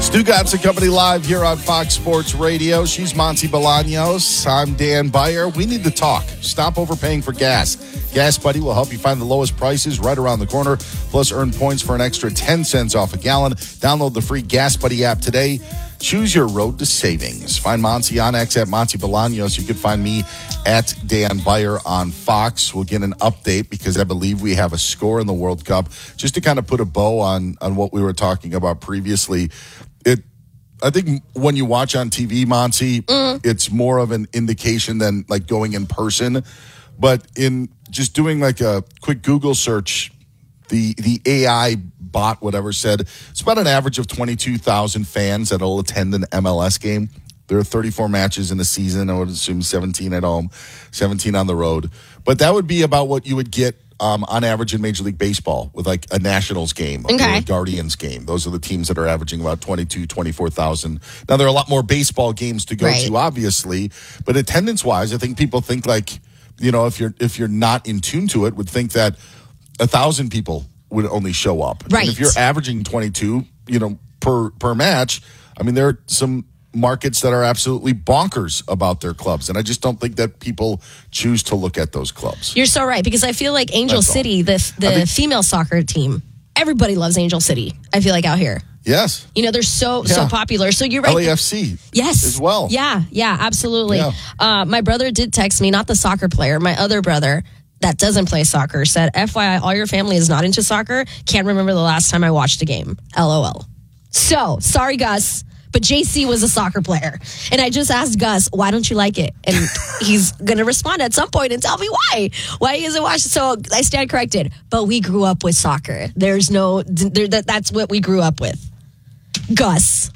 Stu Gatz and Company live here on Fox Sports Radio. She's Monty Bolaños. I'm Dan Beyer. We need to talk. Stop overpaying for gas. Gas Buddy will help you find the lowest prices right around the corner. Plus, earn points for an extra 10 cents off a gallon. Download the free Gas Buddy app today. Choose your road to savings. Find Monty on X at Monty Bolaños. You can find me at Dan Beyer on Fox. We'll get an update because I believe we have a score in the World Cup. Just to kind of put a bow on what we were talking about previously. I think when you watch on TV, Monty, it's more of an indication than like going in person. But in just doing like a quick Google search, the AI bot, whatever, said it's about an average of 22,000 fans that will attend an MLS game. There are 34 matches in a season. I would assume 17 at home, 17 on the road. But that would be about what you would get on average in Major League Baseball with like a Nationals game or a Guardians game. Those are the teams that are averaging about 24,000. Now, there are a lot more baseball games to go to, obviously. But attendance-wise, I think people think like, you know, if you're not in tune to it, would think that 1,000 people would only show up. Right. And if you're averaging 22, you know, per match, I mean, there are some markets that are absolutely bonkers about their clubs. And I just don't think that people choose to look at those clubs. You're so right, because I feel like Angel City, the female soccer team, everybody loves Angel City, I feel like, out here. Yes. You know, they're so popular. So you're right. LAFC. Yes. As well. Yeah, absolutely. Yeah. My brother did text me, not the soccer player, my other brother that doesn't play soccer, said, FYI, all your family is not into soccer. Can't remember the last time I watched a game. LOL. So, sorry, Gus. But JC was a soccer player. And I just asked Gus, why don't you like it? And he's going to respond at some point and tell me why. Why he isn't watching. So I stand corrected. But we grew up with soccer. That's what we grew up with. Gus.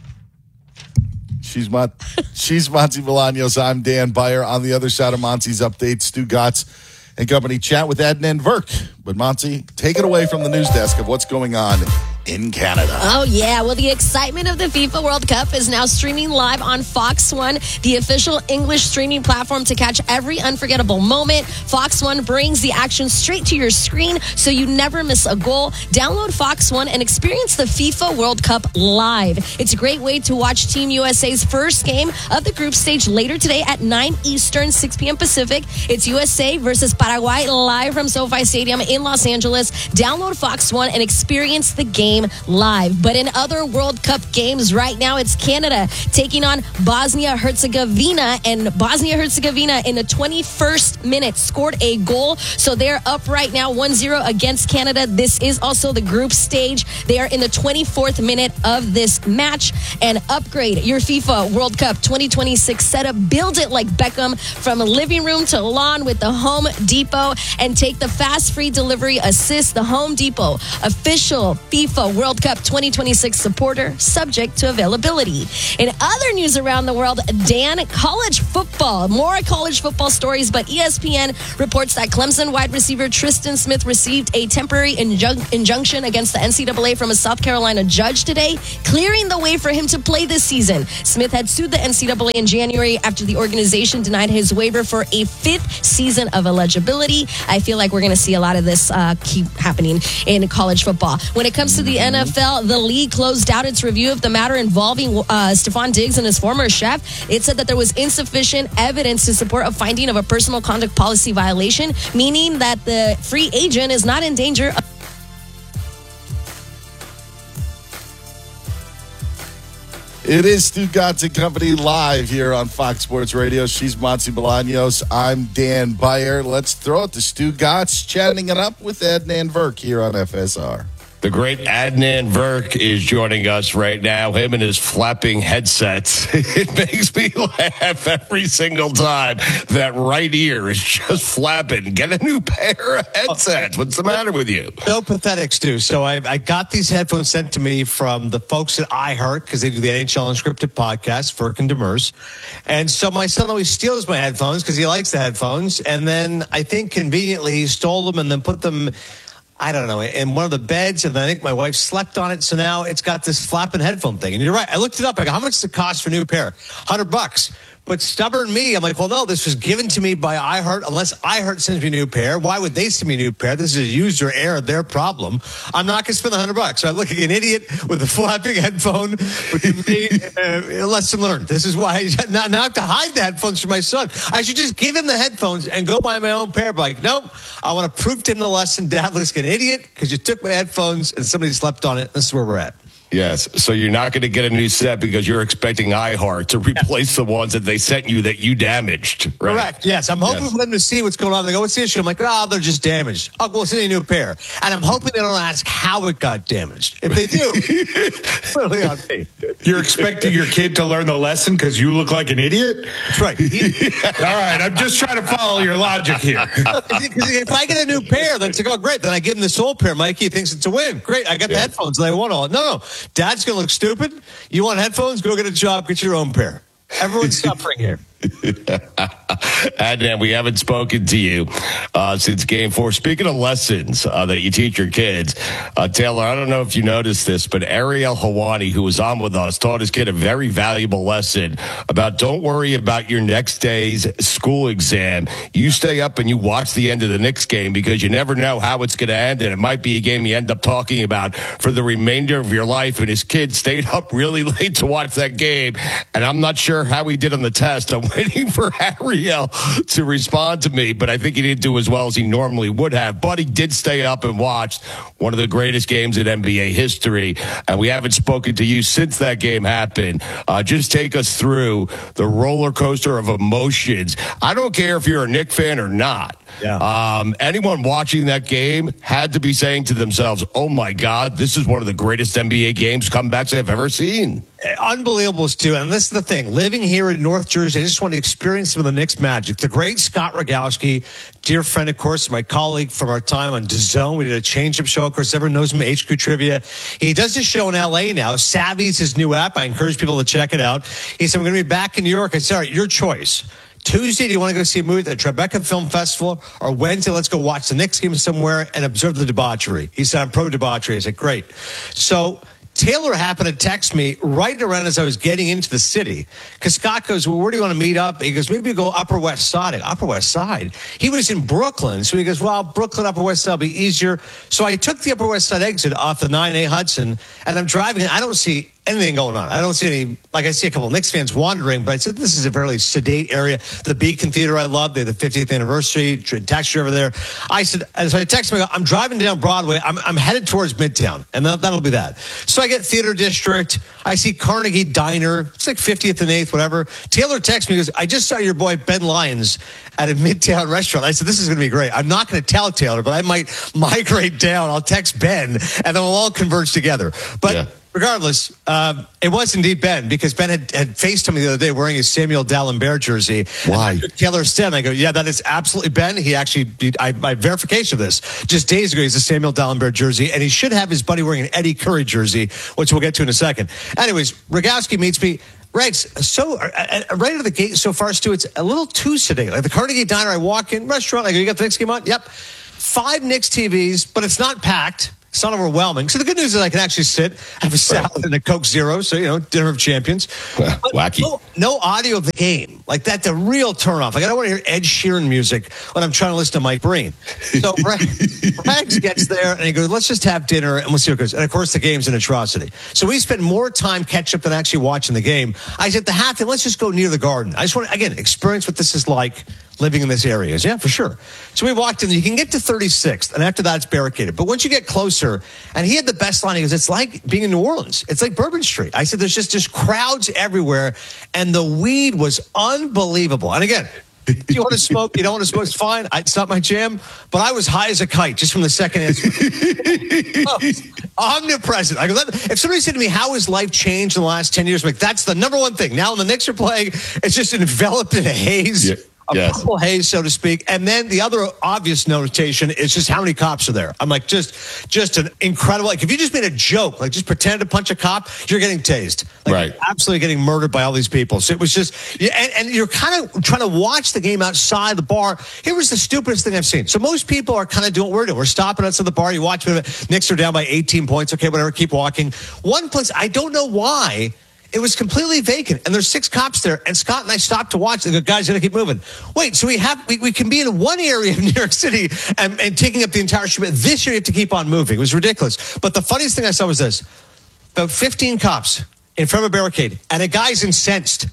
She's Monty Bolaños. I'm Dan Beyer. On the other side of Monty's update, Stu Gatz and Company chat with Adnan Verk. But Monty, take it away from the news desk of what's going on in Canada. Oh, yeah. Well, the excitement of the FIFA World Cup is now streaming live on Fox One, the official English streaming platform to catch every unforgettable moment. Fox One brings the action straight to your screen so you never miss a goal. Download Fox One and experience the FIFA World Cup live. It's a great way to watch Team USA's first game of the group stage later today at 9 Eastern, 6 p.m. Pacific. It's USA versus Paraguay live from SoFi Stadium in Los Angeles. Download Fox One and experience the game live. But in other World Cup games right now, it's Canada taking on Bosnia-Herzegovina, and Bosnia-Herzegovina in the 21st minute scored a goal. So they're up right now 1-0 against Canada. This is also the group stage. They are in the 24th minute of this match. And upgrade your FIFA World Cup 2026 setup. Build it like Beckham from living room to lawn with the Home Depot, and take the fast free delivery assist. The Home Depot official FIFA World Cup 2026 supporter, subject to availability. In other news around the world, Dan, college football. More college football stories, but ESPN reports that Clemson wide receiver Tristan Smith received a temporary injunction against the NCAA from a South Carolina judge today, clearing the way for him to play this season. Smith had sued the NCAA in January after the organization denied his waiver for a 5th season of eligibility. I feel like we're going to see a lot of this keep happening in college football. When it comes to the NFL, the league closed out its review of the matter involving Stephon Diggs and his former chef. It said that there was insufficient evidence to support a finding of a personal conduct policy violation, meaning that the free agent is not in danger of... It is Stu Gatz and Company live here on Fox Sports Radio. She's Monty Bolaños. I'm Dan Beyer. Let's throw it to Stu Gatz, chatting it up with Adnan Verk here on FSR. The great Adnan Verk is joining us right now. Him and his flapping headsets. It makes me laugh every single time. That right ear is just flapping. Get a new pair of headsets. What's the matter with you? So pathetic, Stu. So I got these headphones sent to me from the folks at iHeart, because they do the NHL Unscripted podcast, Verk and Demers. And so my son always steals my headphones because he likes the headphones. And then I think conveniently he stole them and then put them, I don't know, in one of the beds, and then I think my wife slept on it, so now it's got this flapping headphone thing. And you're right, I looked it up. I go, how much does it cost for a new pair? $100. But stubborn me, I'm like, well, no, this was given to me by iHeart. Unless iHeart sends me a new pair, why would they send me a new pair? This is a user error, their problem. I'm not going to spend $100. So I look like an idiot with a flapping headphone. Lesson learned. This is why now I have to hide the headphones from my son. I should just give him the headphones and go buy my own pair. But like, nope, I want to prove to him the lesson. Dad looks like an idiot because you took my headphones and somebody slept on it. This is where we're at. Yes. So you're not going to get a new set because you're expecting iHeart to replace the ones that they sent you that you damaged. Right? Correct. Yes. I'm hoping for them to see what's going on. They go, what's the issue? I'm like, oh, they're just damaged. Oh, we'll send you a new pair. And I'm hoping they don't ask how it got damaged. If they do, clearly on me. You're expecting your kid to learn the lesson because you look like an idiot? That's right. All right. I'm just trying to follow your logic here. If I get a new pair, then it's like, oh, great. Then I give him this old pair. Mikey thinks it's a win. Great. I got the headphones. They want all. No. Dad's going to look stupid. You want headphones? Go get a job. Get your own pair. Everyone's suffering here. Adnan, we haven't spoken to you since Game 4. Speaking of lessons that you teach your kids, Taylor, I don't know if you noticed this, but Ariel Hawani, who was on with us, taught his kid a very valuable lesson about don't worry about your next day's school exam. You stay up and you watch the end of the Knicks game because you never know how it's going to end, and it might be a game you end up talking about for the remainder of your life. And his kid stayed up really late to watch that game, and I'm not sure how he did on the test. I'm waiting for Ariel to respond to me, but I think he didn't do as well as he normally would have. But he did stay up and watched one of the greatest games in NBA history, and we haven't spoken to you since that game happened. Just take us through the roller coaster of emotions. I don't care if you're a Knicks fan or not. Yeah. Anyone watching that game had to be saying to themselves, oh my God, this is one of the greatest NBA games comebacks I've ever seen. Unbelievable, Stu. And this is the thing. Living here in North Jersey, I just want to experience some of the Knicks magic. The great Scott Rogowski, dear friend, of course, my colleague from our time on DAZN. We did a change-up show. Of course, everyone knows him, HQ Trivia. He does his show in L.A. now. Savvy's his new app. I encourage people to check it out. He said, I'm going to be back in New York. I said, all right, your choice. Tuesday, do you want to go see a movie at the Tribeca Film Festival? Or Wednesday, let's go watch the Knicks game somewhere and observe the debauchery. He said, I'm pro-debauchery. I said, great. So Taylor happened to text me right around as I was getting into the city. Because Scott goes, well, where do you want to meet up? He goes, maybe go Upper West Side. Upper West Side? He was in Brooklyn. So he goes, well, Brooklyn, Upper West Side will be easier. So I took the Upper West Side exit off the 9A Hudson, and I'm driving, and I don't see anything going on. I don't see any, like I see a couple of Knicks fans wandering, but I said, this is a fairly sedate area. The Beacon Theater I love. They had the 50th anniversary, taxi over there. I said, as I texted him, I'm driving down Broadway. I'm headed towards Midtown, and that'll be that. So I get Theater District. I see Carnegie Diner. It's like 50th and 8th, whatever. Taylor texts me, he goes, I just saw your boy Ben Lyons at a Midtown restaurant. I said, this is going to be great. I'm not going to tell Taylor, but I might migrate down. I'll text Ben, and then we'll all converge together. But regardless, it was indeed Ben, because Ben had FaceTimed me the other day wearing his Samuel D'Alembert jersey. Why? Taylor said, I go, yeah, that is absolutely Ben. He actually, my verification of this, just days ago, he's a Samuel D'Alembert jersey, and he should have his buddy wearing an Eddie Curry jersey, which we'll get to in a second. Anyways, Rogowski meets me. Rex, so right out of the gate so far, Stu, it's a little too sedate. Like the Carnegie Diner, I walk in, restaurant, I go, you got the Knicks game on? Yep. 5 Knicks TVs, but it's not packed. It's not overwhelming. So the good news is I can actually sit, have a salad and a Coke Zero. So, dinner of champions. Wacky. No audio of the game. Like that's a real turnoff. Like I don't want to hear Ed Sheeran music when I'm trying to listen to Mike Breen. So Rags gets there and he goes, let's just have dinner and we'll see what goes. And of course the game's an atrocity. So we spend more time catch up than actually watching the game. I said, the halftime, let's just go near the Garden. I just want to, again, experience what this is like living in this area. Yeah, for sure. So we walked in. You can get to 36th, and after that, it's barricaded. But once you get closer, and he had the best line. He goes, it's like being in New Orleans. It's like Bourbon Street. I said, there's just crowds everywhere, and the weed was unbelievable. And again, if you want to smoke, you don't want to smoke, it's fine. It's not my jam. But I was high as a kite just from the second answer. Omnipresent. I go, if somebody said to me, how has life changed in the last 10 years? I'm like, that's the number one thing. Now when the Knicks are playing, it's just enveloped in a haze. Yeah. Purple haze, so to speak. And then the other obvious notation is just how many cops are there. I'm like, just an incredible, like if you just made a joke, like just pretend to punch a cop, you're getting tased. Like, right. You're absolutely getting murdered by all these people. So it was just, and you're kind of trying to watch the game outside the bar. Here was the stupidest thing I've seen. So most people are kind of doing what we're doing. We're stopping outside the bar. You watch it. Knicks are down by 18 points. Okay, whatever. Keep walking. One place, I don't know why, It was completely vacant, and there's 6 cops there. And Scott and I stopped to watch. They go, guys, gotta keep moving. Wait, so we can be in one area of New York City and taking up the entire street. This year, you have to keep on moving. It was ridiculous. But the funniest thing I saw was this: about 15 cops in front of a barricade, and a guy's incensed.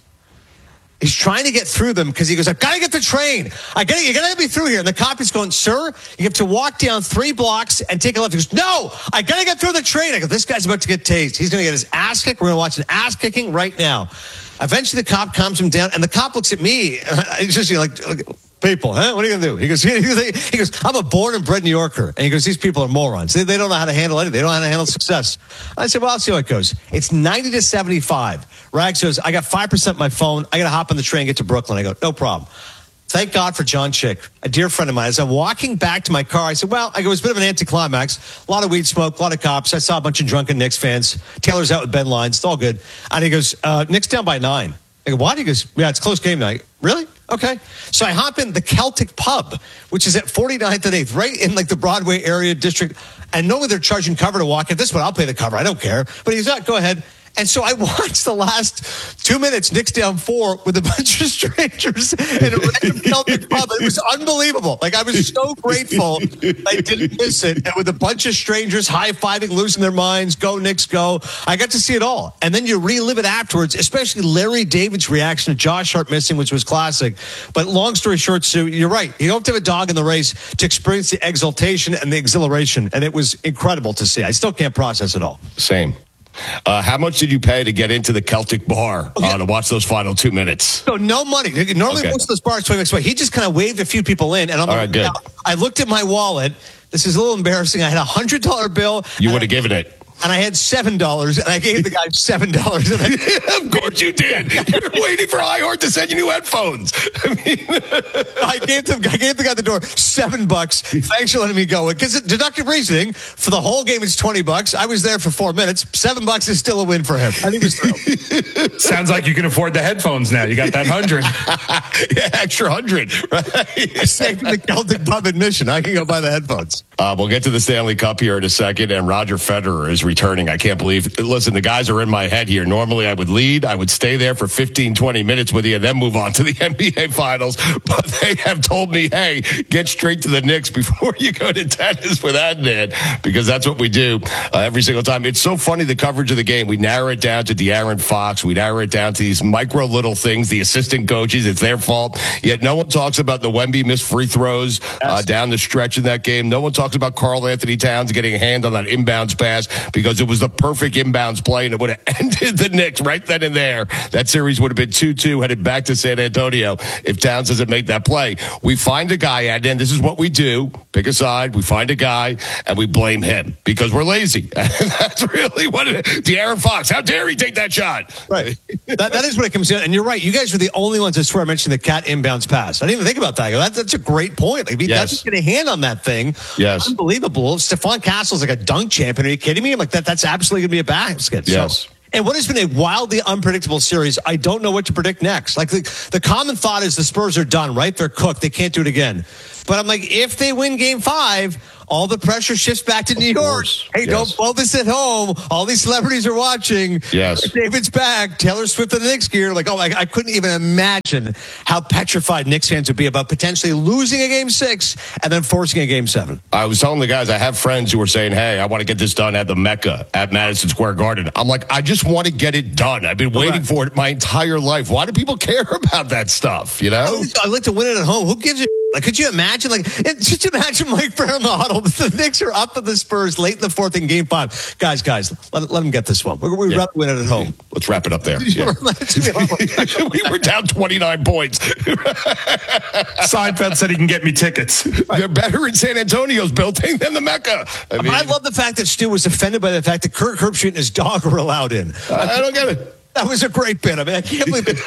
He's trying to get through them because he goes, I've got to get the train. You got to let me through here. And the cop is going, sir, you have to walk down 3 blocks and take a left. He goes, no, I got to get through the train. I go, this guy's about to get tased. He's going to get his ass kicked. We're going to watch an ass kicking right now. Eventually, the cop calms him down, and the cop looks at me. He's just like, people, huh? What are you going to do? He goes, I'm a born and bred New Yorker. And he goes, these people are morons. They don't know how to handle anything. They don't know how to handle success. I said, well, I'll see how it goes. It's 90-75. Rags says, I got 5% of my phone. I got to hop on the train and get to Brooklyn. I go, no problem. Thank God for John Chick, a dear friend of mine. As I'm walking back to my car, I said, well, it was a bit of an anticlimax. A lot of weed smoke, a lot of cops. I saw a bunch of drunken Knicks fans. Taylor's out with Ben Lyons. It's all good. And he goes, Knicks down by 9. I go, what? He goes, yeah, it's a close game night. Really? Okay. So I hop in the Celtic Pub, which is at 49th and 8th, right in like the Broadway area district. And normally they're charging cover to walk in. This one, I'll pay the cover. I don't care. But he's not, go ahead. And so I watched the last 2 minutes, Knicks down 4 with a bunch of strangers in a random Celtic pub. It was unbelievable. Like, I was so grateful I didn't miss it. And with a bunch of strangers high-fiving, losing their minds, go Knicks, go. I got to see it all. And then you relive it afterwards, especially Larry David's reaction to Josh Hart missing, which was classic. But long story short, Sue, you're right. You don't have to have a dog in the race to experience the exultation and the exhilaration. And it was incredible to see. I still can't process it all. Same. How much did you pay to get into the Celtic bar to watch those final 2 minutes? So no money. Normally, most of those bars, 20 bucks away. He just kind of waved a few people in, and I'm like, good. I looked at my wallet. This is a little embarrassing. I had $100 bill. You would have given it. And I had $7, and I gave the guy $7. Of course you did. You're waiting for iHeart to send you new headphones. I gave the guy at the door $7. Thanks for letting me go. Because deductive reasoning for the whole game is $20. I was there for 4 minutes. $7 is still a win for him. I think it's thrilled. Sounds like you can afford the headphones now. You got that 100. Yeah, extra 100. Right? I saved the Celtic Pub admission. I can go buy the headphones. We'll get to the Stanley Cup here in a second, and Roger Federer is returning. I can't believe. Listen, the guys are in my head here. Normally, I would lead. I would stay there for 15, 20 minutes with you and then move on to the NBA Finals. But they have told me, hey, get straight to the Knicks before you go to tennis with Adnan, because that's what we do every single time. It's so funny, the coverage of the game. We narrow it down to De'Aaron Fox. We narrow it down to these micro little things, the assistant coaches. It's their fault. Yet no one talks about the Wemby missed free throws down the stretch in that game. No one talks about Karl Anthony Towns getting a hand on that inbounds pass, because it was the perfect inbounds play, and it would have ended the Knicks right then and there. That series would have been 2-2, headed back to San Antonio if Towns doesn't make that play. We find a guy, and then this is what we do. Pick a side. We find a guy, and we blame him because we're lazy. And that's really what it is. De'Aaron Fox, how dare he take that shot? Right. That is what it comes to. And you're right. You guys were the only ones, I swear, I mentioned the cat inbounds pass. I didn't even think about that. That's a great point. Like, that's get a hand on that thing. Yes. Unbelievable. Stephon Castle's like a dunk champion. Are you kidding me? I'm like, that's absolutely going to be a basket. Yes. So, and what has been a wildly unpredictable series, I don't know what to predict next. Like, the common thought is the Spurs are done, right? They're cooked. They can't do it again. But I'm like, if they win game 5, all the pressure shifts back to New York. Hey, don't blow this at home. All these celebrities are watching. Yes. David's back. Taylor Swift in the Knicks gear. Like, I couldn't even imagine how petrified Knicks fans would be about potentially losing a game 6 and then forcing a game 7. I was telling the guys, I have friends who are saying, hey, I want to get this done at the Mecca at Madison Square Garden. I'm like, I just want to get it done. I've been waiting for it my entire life. Why do people care about that stuff? You know? I'd like to win it at home. Who gives a like, could you imagine? Like, just imagine Mike Brown in the huddle. The Knicks are up to the Spurs late in the 4th in game 5. Guys, let them get this one. We'd rather win it at home. Let's wrap it up there. Yeah. We were down 29 points. Seinfeld said he can get me tickets. They're better in San Antonio's building than the Mecca. I love the fact that Stu was offended by the fact that Kirk Herbstreit and his dog were allowed in. I don't get it. That was a great bit. I mean, I can't believe it.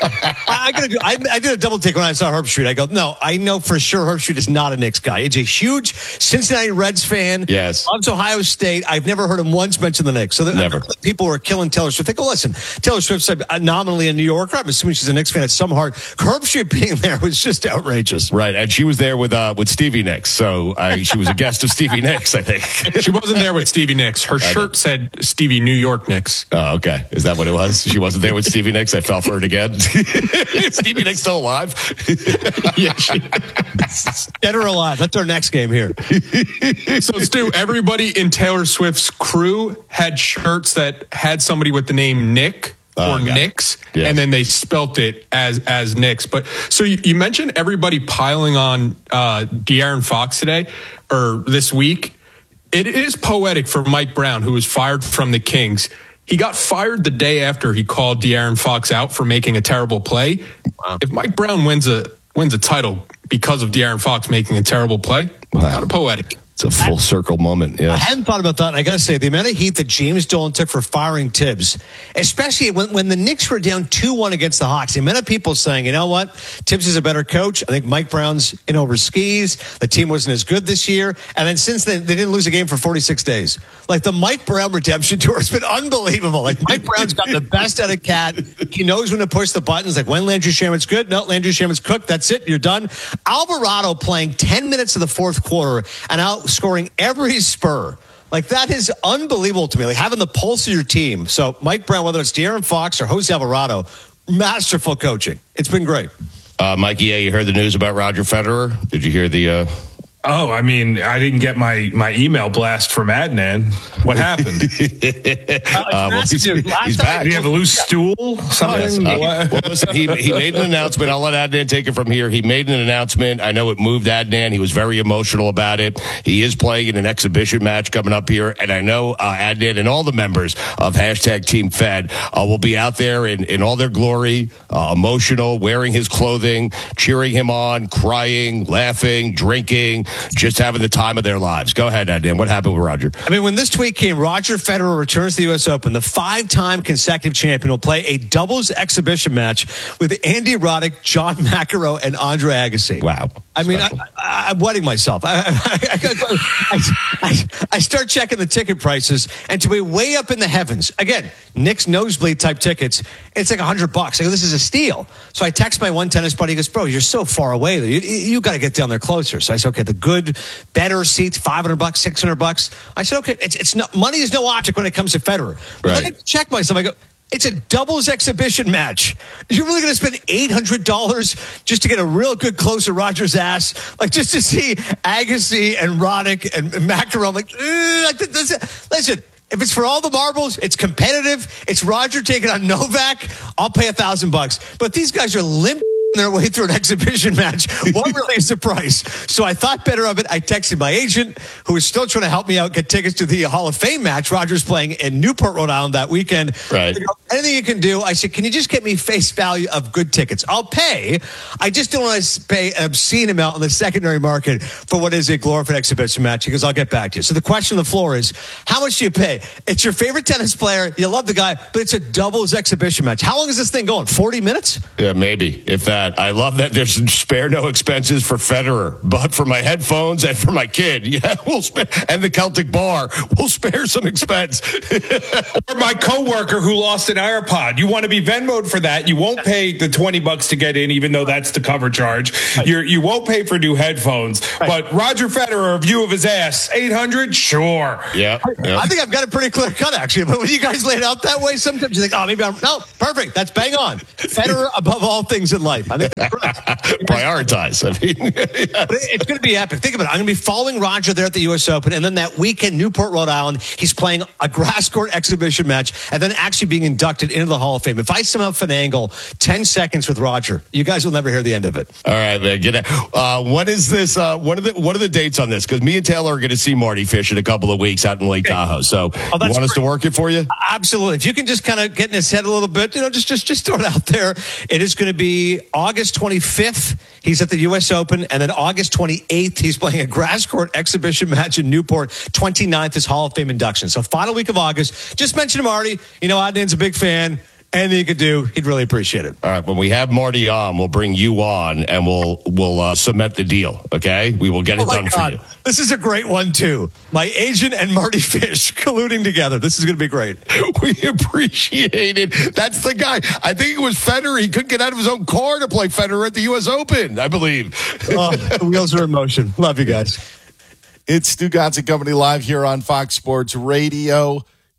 I did a double take when I saw Herbstreit. I go, no, I know for sure Herbstreit is not a Knicks guy. He's a huge Cincinnati Reds fan. Yes. Loves Ohio State. I've never heard him once mention the Knicks. So never. People were killing Taylor Swift. They go, listen, Taylor Swift's nominally a New Yorker. I'm assuming she's a Knicks fan at some heart. Herbstreit being there was just outrageous. Right, and she was there with Stevie Nicks. So she was a guest of Stevie Nicks, I think. She wasn't there with Stevie Nicks. Her shirt said Stevie New York Knicks. Oh, okay. Is that what it was? She wasn't wasn't there with Stevie Nicks. I fell for it again. Stevie Nicks still alive? Yeah, dead or alive. That's our next game here. So, Stu, everybody in Taylor Swift's crew had shirts that had somebody with the name Nick or Knicks, and then they spelt it as Knicks. But so you mentioned everybody piling on De'Aaron Fox today or this week. It is poetic for Mike Brown, who was fired from the Kings. He got fired the day after he called De'Aaron Fox out for making a terrible play. Wow. If Mike Brown wins a title because of De'Aaron Fox making a terrible play, kind of poetic. It's a full circle moment. Yeah. I hadn't thought about that. And I got to say, the amount of heat that James Dolan took for firing Tibbs, especially when the Knicks were down 2-1 against the Hawks, the amount of people saying, you know what, Tibbs is a better coach. I think Mike Brown's in over skis. The team wasn't as good this year. And then since then, they didn't lose a game for 46 days. Like the Mike Brown redemption tour has been unbelievable. Like Mike Brown's got the best out of Cat. He knows when to push the buttons. Like when Landry Shamet's good, no, Landry Shamet's cooked. That's it. You're done. Alvarado playing 10 minutes of the fourth quarter and outscoring every Spur. Like that is unbelievable to me. Like having the pulse of your team. So Mike Brown, whether it's De'Aaron Fox or Jose Alvarado, masterful coaching. It's been great. Mikey, you heard the news about Roger Federer? Did you hear the... Oh, I mean, I didn't get my email blast from Adnan. What happened? He's back. Did he have a loose stool? Something? Well, listen, he made an announcement. I'll let Adnan take it from here. He made an announcement. I know it moved Adnan. He was very emotional about it. He is playing in an exhibition match coming up here. And I know Adnan and all the members of #Team Fed will be out there in all their glory, emotional, wearing his clothing, cheering him on, crying, laughing, drinking, just having the time of their lives. Go ahead, Adnan. What happened with Roger? I mean, when this tweet came, Roger Federer returns to the U.S. Open. The 5-time consecutive champion will play a doubles exhibition match with Andy Roddick, John McEnroe, and Andre Agassi. Wow. I mean, I'm wetting myself. I start checking the ticket prices, and to be way up in the heavens. Again, Nick's nosebleed type tickets, it's like $100. I go, this is a steal. So I text my one tennis buddy. He goes, bro, you're so far away. You got to get down there closer. So I said, okay, the good, better seats, $500, $600. I said, okay, it's not, money is no object when it comes to Federer. But Right. then I check myself. I go, it's a doubles exhibition match. You're really going to spend $800 just to get a real good close to Roger's ass? Like, just to see Agassi and Roddick and McEnroe. I'm like, listen, if it's for all the marbles, it's competitive. It's Roger taking on Novak. I'll pay $1,000. But these guys are limp their way through an exhibition match. What really is the price? So I thought better of it. I texted my agent, who is still trying to help me out get tickets to the Hall of Fame match. Roger's playing in Newport, Rhode Island that weekend. Right. Anything you can do. I said, can you just get me face value of good tickets? I'll pay. I just don't want to pay an obscene amount on the secondary market for what is a glorified exhibition match. He goes, I'll get back to you. So the question on the floor is, how much do you pay? It's your favorite tennis player. You love the guy, but it's a doubles exhibition match. How long is this thing going? 40 minutes? Yeah, maybe, if that. I love that there's spare no expenses for Federer, but for my headphones and for my kid, yeah, we'll spare, and the Celtic Bar, we'll spare some expense. Or my coworker who lost an AirPod. You want to be Venmo'd for that. You won't pay the $20 to get in, even though that's the cover charge. Right. You won't pay for new headphones. Right. But Roger Federer, a view of his ass, $800? Sure. Yeah. I think I've got a pretty clear cut, actually. But when you guys lay it out that way, sometimes you think, oh, maybe I'm... No, perfect. That's bang on. Federer above all things in life. I think Prioritize. I mean, yes. But it's going to be epic. Think about it. I'm going to be following Roger there at the U.S. Open, and then that weekend, Newport, Rhode Island, he's playing a grass court exhibition match, and then actually being inducted into the Hall of Fame. If I somehow finagle 10 seconds with Roger, you guys will never hear the end of it. All right, man. Get it. What is this? What are the dates on this? Because me and Taylor are going to see Marty Fish in a couple of weeks out in Lake Tahoe. So you want us to work it for you? Absolutely. If you can just kind of get in his head a little bit, just throw it out there. It is going to be August 25th. He's at the U.S. Open. And then August 28th, he's playing a grass court exhibition match in Newport. 29th is Hall of Fame induction. So final week of August. Just mention to Marty. Adnan's a big fan. Anything you could do, he'd really appreciate it. All right. When we have Marty on, we'll bring you on and we'll cement the deal. Okay. We will get it done for you. This is a great one, too. My agent and Marty Fish colluding together. This is going to be great. We appreciate it. That's the guy. I think it was Federer. He couldn't get out of his own car to play Federer at the U.S. Open, I believe. The wheels are in motion. Love you guys. It's Stu Gatz and Company live here on Fox Sports Radio.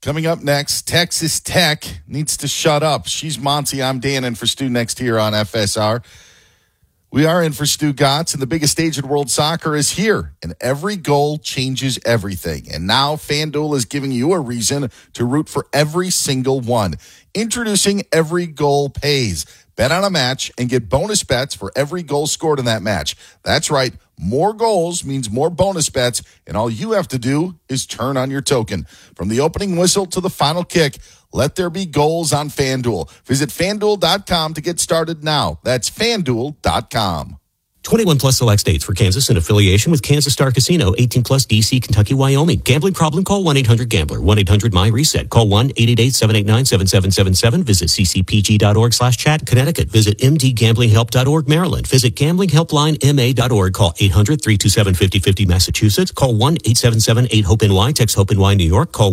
Coming up next, Texas Tech needs to shut up. She's Monty. I'm Dan, and for Stu next here on FSR. We are in for Stu Gotts, and the biggest stage in world soccer is here, and every goal changes everything. And now FanDuel is giving you a reason to root for every single one. Introducing Every Goal Pays. Bet on a match and get bonus bets for every goal scored in that match. That's right. More goals means more bonus bets, and all you have to do is turn on your token. From the opening whistle to the final kick, let there be goals on FanDuel. Visit FanDuel.com to get started now. That's FanDuel.com. 21 plus select states for Kansas in affiliation with Kansas Star Casino, 18 plus DC, Kentucky, Wyoming. Gambling problem? Call 1-800-GAMBLER, 1-800-MY-RESET. Call 1-888-789-7777. Visit ccpg.org/chat. Connecticut. Visit mdgamblinghelp.org. Maryland. Visit gamblinghelplinema.org. Call 800-327-5050. Massachusetts. Call 1-877-8-HOPE-NY. Text HOPE-NY New York. Call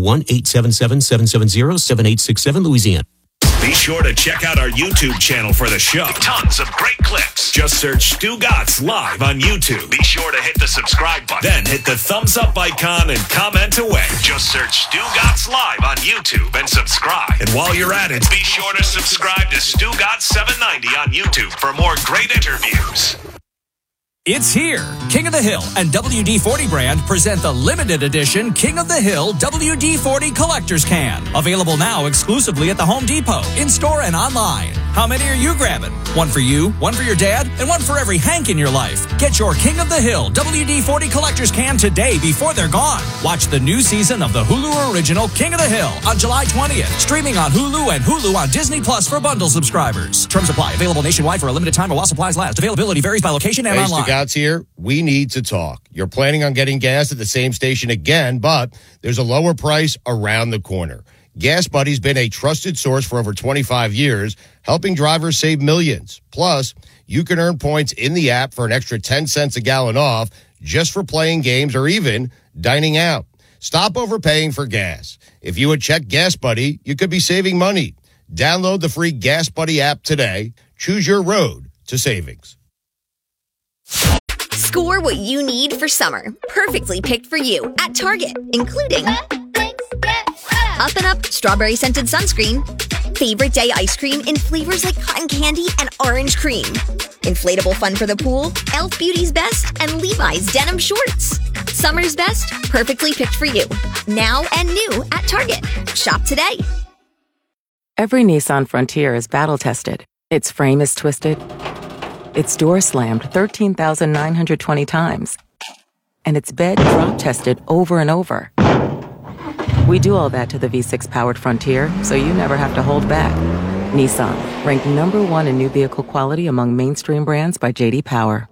1-877-770-7867 Louisiana. Be sure to check out our YouTube channel for the show. Tons of great clips. Just search Stu Gotts Live on YouTube. Be sure to hit the subscribe button. Then hit the thumbs up icon and comment away. Just search Stu Gotts Live on YouTube and subscribe. And while you're at it, be sure to subscribe to Stu Gotts 790 on YouTube for more great interviews. It's here. King of the Hill and WD-40 brand present the limited edition King of the Hill WD-40 Collector's Can. Available now exclusively at the Home Depot, in-store and online. How many are you grabbing? One for you, one for your dad, and one for every Hank in your life. Get your King of the Hill WD-40 Collector's Can today before they're gone. Watch the new season of the Hulu original King of the Hill on July 20th. Streaming on Hulu and Hulu on Disney Plus for bundle subscribers. Terms apply. Available nationwide for a limited time while supplies last. Availability varies by location and online. Gotts here. We need to talk. You're planning on getting gas at the same station again, but there's a lower price around the corner. Gas Buddy's been a trusted source for over 25 years, helping drivers save millions. Plus, you can earn points in the app for an extra 10 cents a gallon off just for playing games or even dining out. Stop overpaying for gas. If you would check Gas Buddy, you could be saving money. Download the free Gas Buddy app today. Choose your road to savings. Score what you need for summer. Perfectly picked for you at Target, including Up and Up strawberry scented sunscreen, favorite day ice cream in flavors like cotton candy and orange cream, inflatable fun for the pool, Elf Beauty's Best, and Levi's denim shorts. Summer's best, perfectly picked for you. Now and new at Target. Shop today. Every Nissan Frontier is battle tested. Its frame is twisted. Its door slammed 13,920 times. And its bed drop tested over and over. We do all that to the V6 powered Frontier, so you never have to hold back. Nissan, ranked #1 in new vehicle quality among mainstream brands by J.D. Power.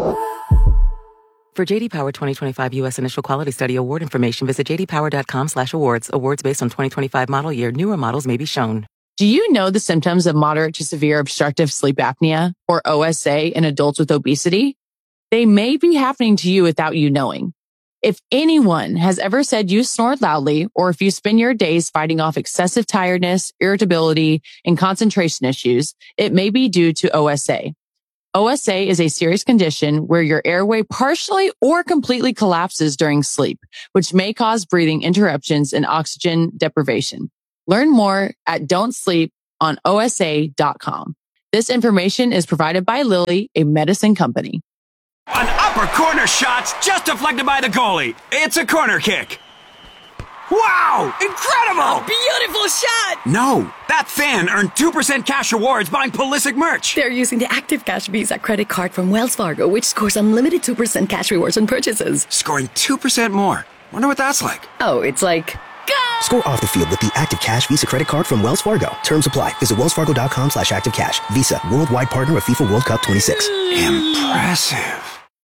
For J.D. Power 2025 U.S. Initial Quality Study award information, visit jdpower.com/awards. Awards based on 2025 model year. Newer models may be shown. Do you know the symptoms of moderate to severe obstructive sleep apnea, or OSA, in adults with obesity? They may be happening to you without you knowing. If anyone has ever said you snore loudly, or if you spend your days fighting off excessive tiredness, irritability, and concentration issues, it may be due to OSA. OSA is a serious condition where your airway partially or completely collapses during sleep, which may cause breathing interruptions and oxygen deprivation. Learn more at don'tsleeponosa.com. This information is provided by Lilly, a medicine company. An upper corner shot's just deflected by the goalie. It's a corner kick. Wow! Incredible! Beautiful shot! No, that fan earned 2% cash rewards buying Pulisic merch. They're using the Active Cash Visa credit card from Wells Fargo, which scores unlimited 2% cash rewards on purchases. Scoring 2% more. Wonder what that's like. Oh, it's like... Go! Score off the field with the Active Cash Visa credit card from Wells Fargo. Terms apply. Visit wellsfargo.com/activecash. Visa, worldwide partner of FIFA World Cup 26. Impressive.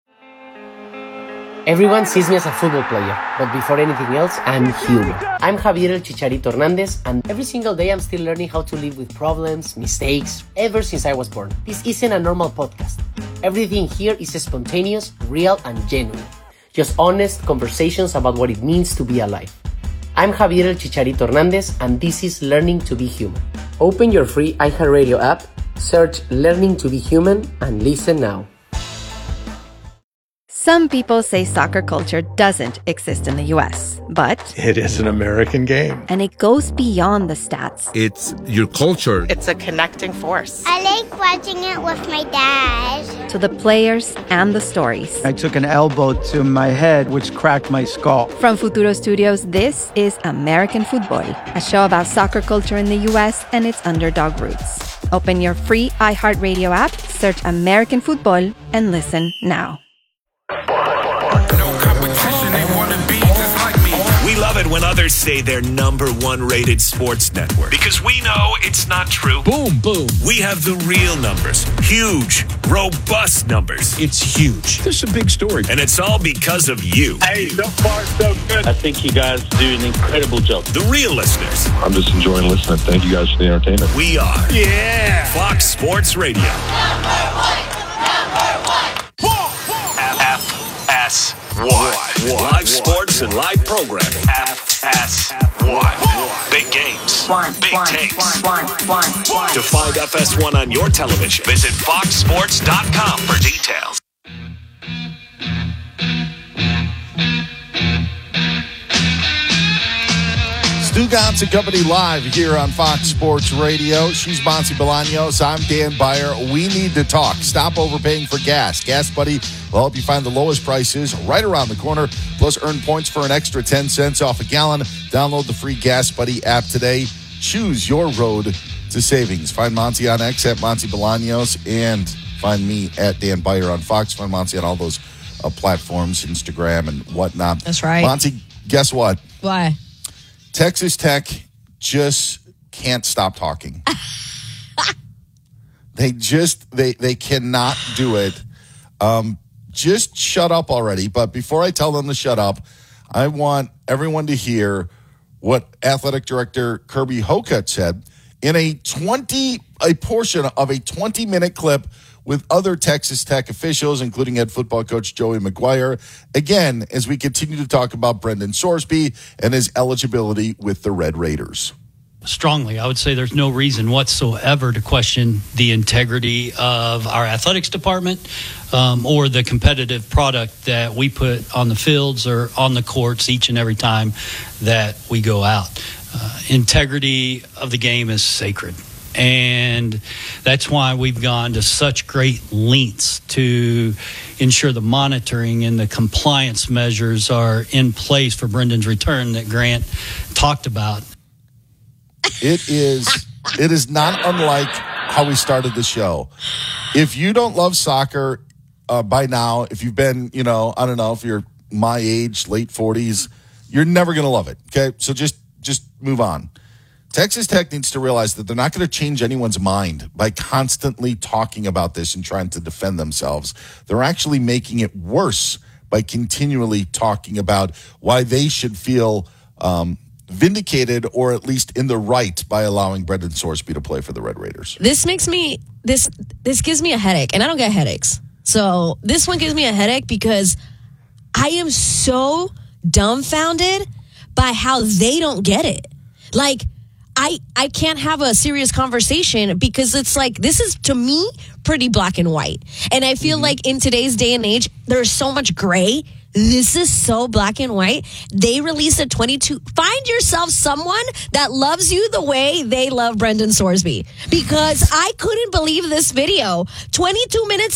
Everyone sees me as a football player, but before anything else, I'm human. I'm Javier El Chicharito Hernandez, and every single day I'm still learning how to live with problems, mistakes, ever since I was born. This isn't a normal podcast. Everything here is spontaneous, real, and genuine. Just honest conversations about what it means to be alive. I'm Javier El Chicharito Hernandez, and this is Learning to be Human. Open your free iHeartRadio app, search Learning to be Human, and listen now. Some people say soccer culture doesn't exist in the U.S., but it is an American game. And it goes beyond the stats. It's your culture. It's a connecting force. I like watching it with my dad. To the players and the stories. I took an elbow to my head, which cracked my skull. From Futuro Studios, this is American Football, a show about soccer culture in the U.S. and its underdog roots. Open your free iHeartRadio app, search American Football, and listen now. We love it when others say they're #1 rated sports network because we know it's not true. Boom, boom. We have the real numbers. Huge, robust numbers. It's huge. This is a big story. And it's all because of you. Hey, so far so good. I think you guys do an incredible job. The real listeners. I'm just enjoying listening. Thank you guys for the entertainment. We are. Yeah. Fox Sports Radio. FS1. Live sports and live programming. FS1. Big games. Big takes. To find FS1 on your television, visit foxsports.com for details. Stugotz and Company live here on Fox Sports Radio. She's Monty Bolaños. I'm Dan Beyer. We need to talk. Stop overpaying for gas. Gas Buddy will help you find the lowest prices right around the corner. Plus, earn points for an extra 10 cents off a gallon. Download the free Gas Buddy app today. Choose your road to savings. Find Monty on X at Monty Bolaños and find me at Dan Beyer on Fox. Find Monty on all those platforms, Instagram and whatnot. That's right. Monty, guess what? Why? Texas Tech just can't stop talking. They cannot do it. Just shut up already. But before I tell them to shut up, I want everyone to hear what Athletic Director Kirby Hocutt said in a portion of a 20-minute clip with other Texas Tech officials, including head football coach Joey McGuire, again, as we continue to talk about Brendan Sorsby and his eligibility with the Red Raiders. Strongly, I would say there's no reason whatsoever to question the integrity of our athletics department or the competitive product that we put on the fields or on the courts each and every time that we go out. Integrity of the game is sacred. And that's why we've gone to such great lengths to ensure the monitoring and the compliance measures are in place for Brendan's return that Grant talked about. It is not unlike how we started the show. If you don't love soccer by now, if you've been, I don't know, if you're my age, late 40s, you're never going to love it. Okay, so just move on. Texas Tech needs to realize that they're not going to change anyone's mind by constantly talking about this and trying to defend themselves. They're actually making it worse by continually talking about why they should feel vindicated or at least in the right by allowing Brendan Sorsby to play for the Red Raiders. This gives me a headache, and I don't get headaches. So this one gives me a headache because I am so dumbfounded by how they don't get it. Like, I can't have a serious conversation because it's like, this is, to me, pretty black and white. And I feel like in today's day and age, there's so much gray. This is so black and white. They released a 22. Find yourself someone that loves you the way they love Brendan Sorsby. Because I couldn't believe this video. 22 minutes